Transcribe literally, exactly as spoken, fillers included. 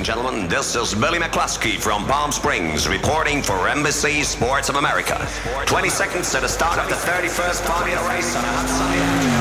gentlemen, this is Billy McCluskey from Palm Springs reporting for N B C Sports of America. twenty seconds to the start of the thirty-first Formula race on a hot sunny afternoon.